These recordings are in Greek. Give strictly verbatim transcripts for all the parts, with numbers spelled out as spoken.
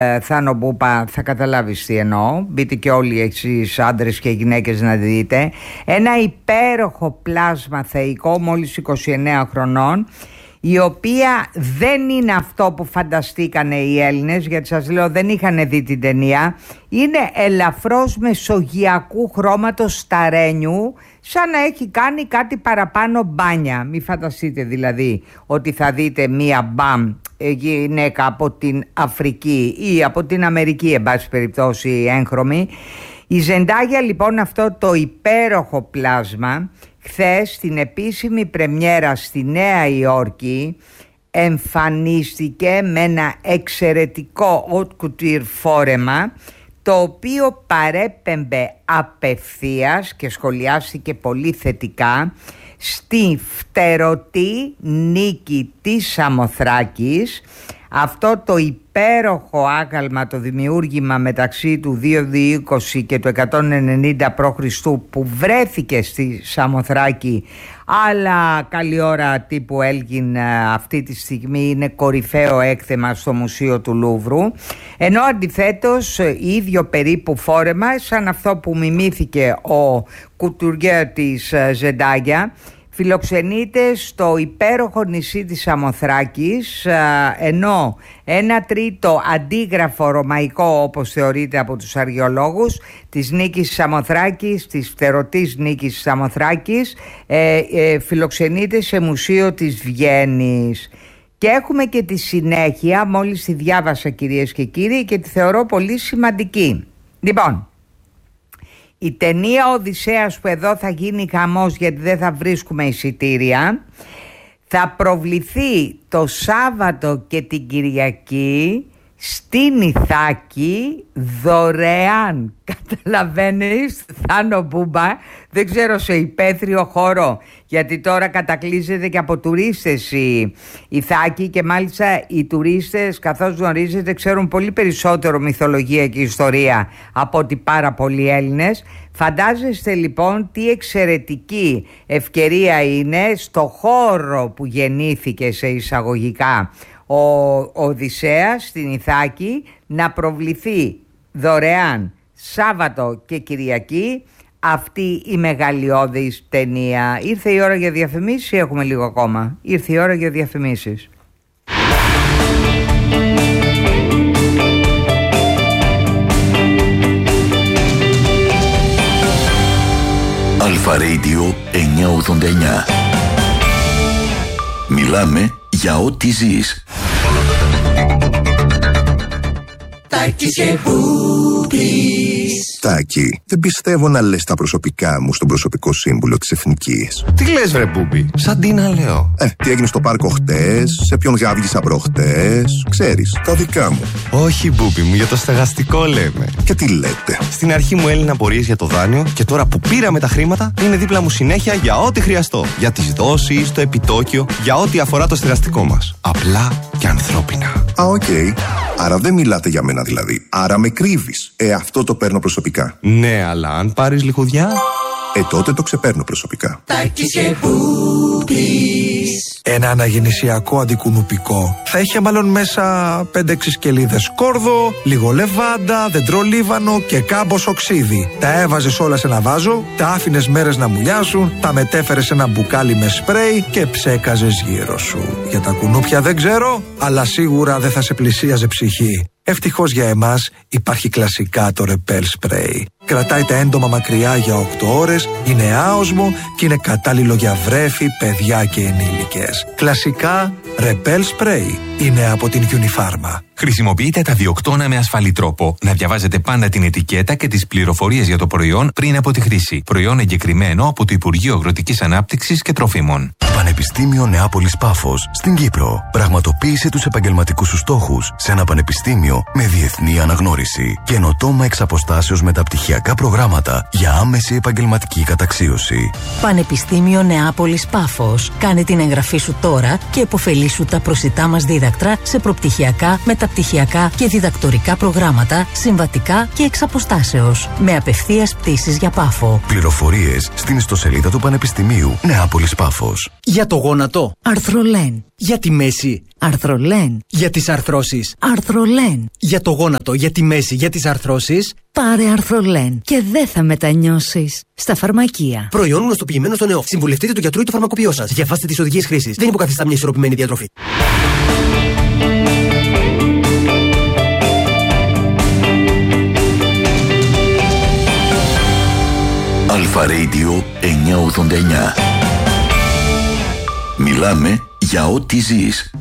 Θάνο Μπούπα, θα καταλάβεις τι εννοώ. Μπείτε και όλοι εσείς άντρες και γυναίκες να δείτε. Ένα υπέροχο πλάσμα θεϊκό μόλις είκοσι εννέα χρονών, η οποία δεν είναι αυτό που φανταστήκανε οι Έλληνες, γιατί σας λέω δεν είχαν δει την ταινία. Είναι ελαφρώς μεσογειακού χρώματος σταρένιου, σαν να έχει κάνει κάτι παραπάνω μπάνια. Μην φανταστείτε δηλαδή ότι θα δείτε μία μπαμ γυναίκα από την Αφρική ή από την Αμερική, εν πάση περιπτώσει έγχρωμη. Η Ζεντάγια λοιπόν, αυτό το υπέροχο πλάσμα, χθες στην επίσημη πρεμιέρα στη Νέα Υόρκη εμφανίστηκε με ένα εξαιρετικό haute couture φόρεμα, το οποίο παρέπεμπε απευθείας και σχολιάστηκε πολύ θετικά στη φτερωτή νίκη της Σαμοθράκης. Αυτό το υπέροχο άγαλμα, το δημιούργημα μεταξύ του δύο χιλιάδες είκοσι και του εκατόν ενενήντα π.Χ. που βρέθηκε στη Σαμοθράκη, αλλά καλή ώρα τύπου Έλγιν αυτή τη στιγμή είναι κορυφαίο έκθεμα στο Μουσείο του Λούβρου, ενώ αντιθέτως ίδιο περίπου φόρεμα σαν αυτό που μιμήθηκε ο κουτουριέ της Ζεντάγια φιλοξενείται στο υπέροχο νησί της Σαμοθράκης, ενώ ένα τρίτο αντίγραφο ρωμαϊκό, όπως θεωρείται από τους αρχαιολόγους, της νίκης της Σαμοθράκης, της φτερωτής νίκης της Σαμοθράκης, ε, ε, φιλοξενείται σε μουσείο της Βιέννης. Και έχουμε και τη συνέχεια, μόλις τη διάβασα κυρίες και κύριοι και τη θεωρώ πολύ σημαντική. Λοιπόν, η ταινία Οδυσσέας, που εδώ θα γίνει χαμός γιατί δεν θα βρίσκουμε εισιτήρια, θα προβληθεί το Σάββατο και την Κυριακή στην Ιθάκη δωρεάν. Καταλαβαίνεις, Θάνο Μπούμπα, δεν ξέρω, σε υπαίθριο χώρο, γιατί τώρα κατακλείζεται και από τουρίστες η Ιθάκη, και μάλιστα οι τουρίστες, καθώς γνωρίζετε, ξέρουν πολύ περισσότερο μυθολογία και ιστορία από ότι πάρα πολλοί Έλληνες. Φαντάζεστε λοιπόν τι εξαιρετική ευκαιρία είναι στο χώρο που γεννήθηκε σε εισαγωγικά ο Οδυσσέας στην Ιθάκη να προβληθεί δωρεάν Σάββατο και Κυριακή αυτή η μεγαλειώδης ταινία. Ήρθε η ώρα για διαφημίσεις ή έχουμε λίγο ακόμα? Ήρθε η ώρα για διαφημίσεις. Αλφα Radio εννιακόσια ογδόντα εννιά. Μιλάμε για ό,τι ζεις. Τάκης και Μπούπης. Τάκη, δεν πιστεύω να λες τα προσωπικά μου στον προσωπικό σύμβουλο της Εθνικής. Τι λες βρε Μπούπη, σαν τι να λέω? Ε, τι έγινε στο πάρκο χτες, σε ποιον γάβγισα προχτές, ξέρεις, τα δικά μου. Όχι Μπούπη μου, για το στεγαστικό λέμε. Και τι λέτε? Στην αρχή μου έλυναν απορίες για το δάνειο και τώρα που πήραμε τα χρήματα είναι δίπλα μου συνέχεια για ό,τι χρειαστώ. Για τις δόσεις, το επιτόκιο, για ό,τι αφορά το στεγαστικό μας. Απλά και ανθρώπινα. Α, οκ. Okay. Άρα δεν μιλάτε για μένα δηλαδή. Άρα με κρύβεις. Ε, αυτό το παίρνω προσωπικά. Ναι, αλλά αν πάρεις λιχουδιά... Ε, τότε το ξεπαίρνω προσωπικά. Τάκης και Μπούπης. Ένα αναγεννησιακό αντικουνουπικό θα είχε μάλλον μέσα πέντε έξι σκελίδες κόρδο, λίγο λεβάντα, δεντρολίβανο και κάμποσο ξύδι. Τα έβαζες όλα σε ένα βάζο, τα άφηνες μέρες να μουλιάσουν, τα μετέφερες σε ένα μπουκάλι με σπρέι και ψέκαζες γύρω σου. Για τα κουνούπια δεν ξέρω, αλλά σίγουρα δεν θα σε πλησίαζε ψυχή. Ευτυχώς για εμάς υπάρχει κλασικά το Repel Spray. Κρατάει τα έντομα μακριά για οκτώ ώρες, είναι άοσμο και είναι κατάλληλο για βρέφη, παιδιά και ενήλικες. Κλασικά Repel Spray είναι από την Unifarma. Χρησιμοποιείτε τα διοκτώνα με ασφαλή τρόπο. Να διαβάζετε πάντα την ετικέτα και τις πληροφορίες για το προϊόν πριν από τη χρήση. Προϊόν εγκεκριμένο από το Υπουργείο Αγροτικής Ανάπτυξης και Τροφίμων. Πανεπιστήμιο Νεάπολης Πάφος στην Κύπρο. Πραγματοποίησε τους επαγγελματικούς σου στόχους σε ένα πανεπιστήμιο με διεθνή αναγνώριση. Καινοτόμα εξ αποστάσεως μεταπτυχιακά προγράμματα για άμεση επαγγελματική καταξίωση. Πανεπιστήμιο Νεάπολης Πάφος. Κάνε την εγγραφή σου τώρα και επωφελήσου τα προσιτά μας δίδακτρα. δίδακτρα σε προπτυχιακά, μεταπτυχιακά και διδακτορικά προγράμματα, συμβατικά και εξ αποστάσεως. Με απευθείας πτήσεις για Πάφο. Πληροφορίες στην ιστοσελίδα του Πανεπιστημίου Νεάπολης Πάφος. Για το γόνατο. Αρθρολέν. Για τη μέση. Αρθρολέν. Για τις αρθρώσεις. Αρθρολέν. Για το γόνατο, για τη μέση, για τις αρθρώσεις. Πάρε Αρθρολέν και δεν θα μετανιώσεις. Στα φαρμακεία. Προϊόν γνωστοποιημένο στον ΕΟΦ. Συμβουλευτείτε τον γιατρό ή το φαρμακοποιό σας. Διαβάστε τις οδηγίες χρήσης. Δεν υποκαθιστά μια ισορροπημένη διατροφή. Αλφα Radio εννιακόσια ογδόντα εννιά. Μιλάμε για ό,τι ζεις.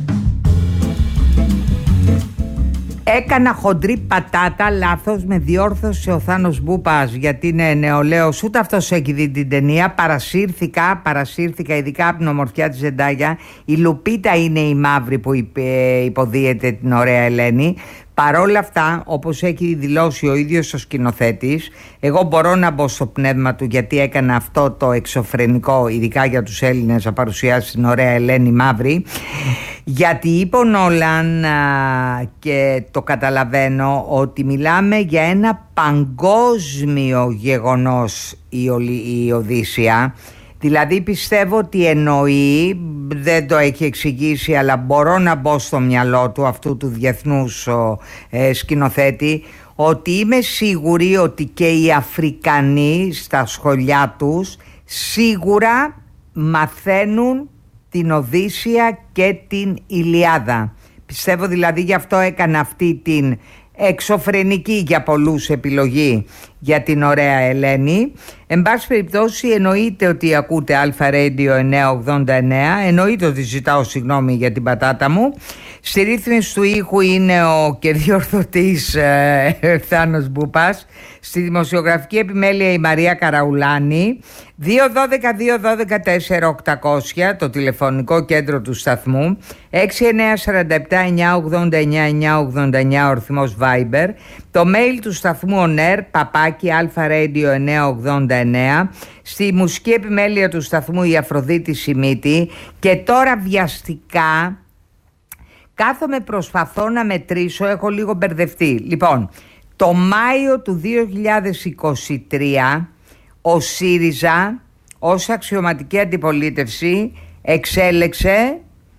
Έκανα χοντρή πατάτα, λάθος, με διόρθωσε ο Θάνος Μπούπας, γιατί είναι νεολαίος, ούτε αυτός έχει δει την ταινία. Παρασύρθηκα, παρασύρθηκα ειδικά από την ομορφιά της Ζεντάγια. Η Λουπίτα είναι η μαύρη που υποδίεται την ωραία Ελένη. Παρόλα αυτά, όπως έχει δηλώσει ο ίδιος ο σκηνοθέτης, εγώ μπορώ να μπω στο πνεύμα του, γιατί έκανα αυτό το εξωφρενικό, ειδικά για τους Έλληνες, να παρουσιάσει την ωραία Ελένη μαύρη. Γιατί είπε ο Νόλαν, και το καταλαβαίνω, ότι μιλάμε για ένα παγκόσμιο γεγονός η, η Οδύσσεια. Δηλαδή πιστεύω ότι εννοεί, δεν το έχει εξηγήσει, αλλά μπορώ να μπω στο μυαλό του, αυτού του διεθνούς ε, σκηνοθέτη, ότι είμαι σίγουρη ότι και οι Αφρικανοί στα σχολιά τους σίγουρα μαθαίνουν την Οδύσσεια και την Ηλιάδα. Πιστεύω δηλαδή, γι' αυτό έκανα αυτή την εξωφρενική για πολλούς επιλογή για την ωραία Ελένη. Εν πάση περιπτώσει, εννοείται ότι ακούτε Αλφα Radio εννιακόσια ογδόντα εννέα, εννοείται ότι ζητάω συγγνώμη για την πατάτα μου. Στη ρύθμιση του ήχου είναι ο και διορθωτής ε, Θάνος Μπούπας. Στη δημοσιογραφική επιμέλεια η Μαρία Καραουλάνη. δύο δώδεκα δύο δώδεκα τέσσερα οκτακόσια το τηλεφωνικό κέντρο του σταθμού. έξι εννιά τέσσερα επτά εννιακόσια ογδόντα εννιά εννιακόσια ογδόντα εννιά ο ορθμός Viber. Το mail του σταθμού ονέρ παπάκι αλφα-radio εννιακόσια ογδόντα εννέα. Στη μουσική επιμέλεια του σταθμού η Αφροδίτη Σιμίτη. Και τώρα βιαστικά κάθομαι, προσπαθώ να μετρήσω, έχω λίγο μπερδευτεί. Λοιπόν, το Μάιο του δύο χιλιάδες είκοσι τρία ο ΣΥΡΙΖΑ ως αξιωματική αντιπολίτευση εξέλεξε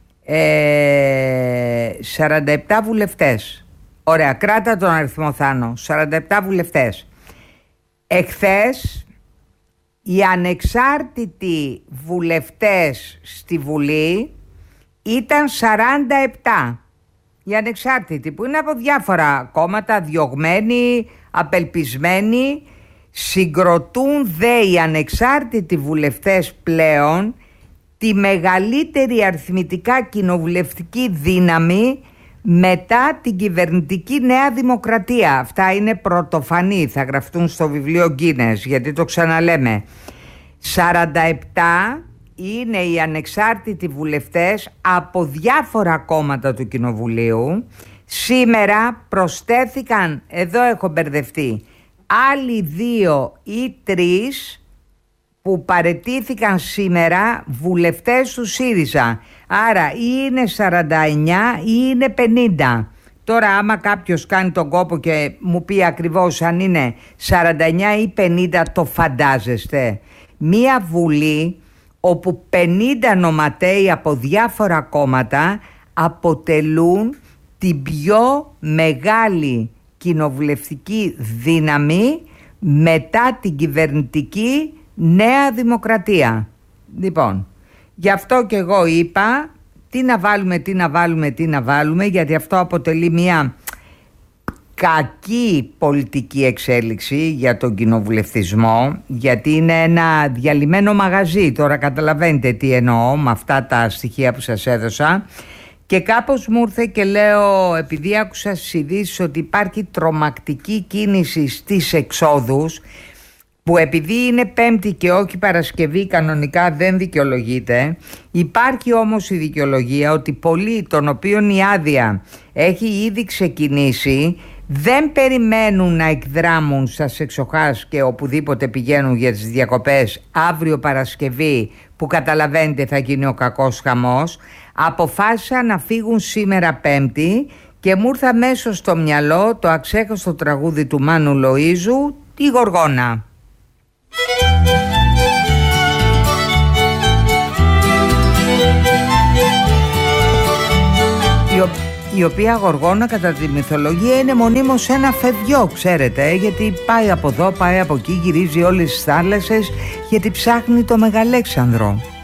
ε, σαράντα επτά βουλευτές. Ωραία, κράτα τον αριθμό, Θάνο. σαράντα επτά βουλευτές. Εχθές οι ανεξάρτητοι βουλευτές στη Βουλή ήταν σαράντα επτά. Οι ανεξάρτητοι, που είναι από διάφορα κόμματα, διωγμένοι, απελπισμένοι. Συγκροτούν δε οι ανεξάρτητοι βουλευτές πλέον τη μεγαλύτερη αριθμητικά κοινοβουλευτική δύναμη μετά την κυβερνητική Νέα Δημοκρατία. Αυτά είναι πρωτοφανή, θα γραφτούν στο βιβλίο Γκίνες, γιατί το ξαναλέμε. σαράντα επτά είναι οι ανεξάρτητοι βουλευτές από διάφορα κόμματα του Κοινοβουλίου. Σήμερα προσθέθηκαν, εδώ έχω μπερδευτεί, άλλοι δύο ή τρεις που παραιτήθηκαν σήμερα, βουλευτές του ΣΥΡΙΖΑ. Άρα ή είναι σαράντα εννιά ή είναι πενήντα. Τώρα άμα κάποιος κάνει τον κόπο και μου πει ακριβώς αν είναι σαράντα εννιά ή πενήντα, το φαντάζεστε. Μία βουλή όπου πενήντα νοματέοι από διάφορα κόμματα αποτελούν την πιο μεγάλη κοινοβουλευτική δύναμη μετά την κυβερνητική Νέα Δημοκρατία. Λοιπόν, γι' αυτό και εγώ είπα τι να βάλουμε, τι να βάλουμε, τι να βάλουμε, γιατί αυτό αποτελεί μια κακή πολιτική εξέλιξη για τον κοινοβουλευτισμό, γιατί είναι ένα διαλυμένο μαγαζί. Τώρα καταλαβαίνετε τι εννοώ με αυτά τα στοιχεία που σας έδωσα. Και κάπως μου ήρθε και λέω, επειδή άκουσα στις ειδήσεις ότι υπάρχει τρομακτική κίνηση στις εξόδους, που επειδή είναι Πέμπτη και όχι Παρασκευή κανονικά δεν δικαιολογείται. Υπάρχει όμως η δικαιολογία ότι πολλοί, των οποίων η άδεια έχει ήδη ξεκινήσει, δεν περιμένουν να εκδράμουν στα Σεξοχάς και οπουδήποτε πηγαίνουν για τις διακοπές αύριο Παρασκευή, που καταλαβαίνετε θα γίνει ο κακός χαμός, Αποφάσισαν να φύγουν σήμερα Πέμπτη και μου ήρθε αμέσως στο μυαλό το αξέχαστο τραγούδι του Μάνου Λοΐζου, η Γοργόνα. Η οποία Γοργόνα κατά τη μυθολογία είναι μονίμως ένα φευγιό, ξέρετε, γιατί πάει από εδώ, πάει από εκεί, γυρίζει όλες τις θάλασσες, γιατί ψάχνει το Μεγαλέξανδρο.